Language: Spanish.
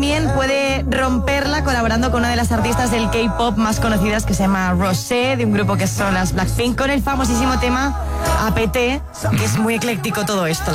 también puede romperla colaborando con una de las artistas del K-pop más conocidas, que se llama Rosé, de un grupo que son las Blackpink, con el famosísimo tema APT, que es muy ecléctico todo esto,